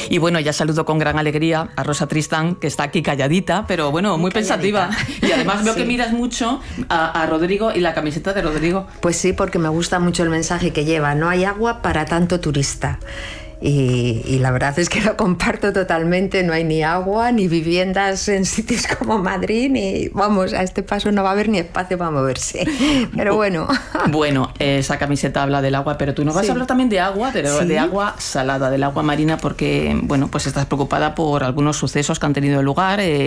Y bueno, ya saludo con gran alegría a Rosa Tristán, que está aquí calladita, pero bueno, muy pensativa. Y además veo que miras mucho a Rodrigo y la camiseta de Rodrigo. Pues sí, porque me gusta mucho el mensaje que lleva. No hay agua para tanto turista. Y la verdad es que lo comparto totalmente. No hay ni agua, ni viviendas en sitios como Madrid, ni, vamos, a este paso no va a haber ni espacio para moverse. Pero bueno. Bueno, esa camiseta habla del agua, pero tú nos vas a hablar también de agua, de agua salada, del agua marina, porque, bueno, pues estás preocupada por algunos sucesos que han tenido lugar.